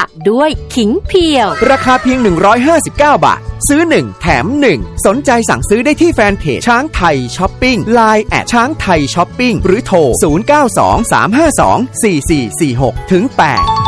ตัดด้วยขิงเพียวราคาเพียง159 บาทซื้อ1แถม1สนใจสั่งซื้อได้ที่แฟนเพจช้างไทยช้อปปิ้ง LINE แอดช้างไทยช้อปปิ้งหรือโทร0923524446ถึง8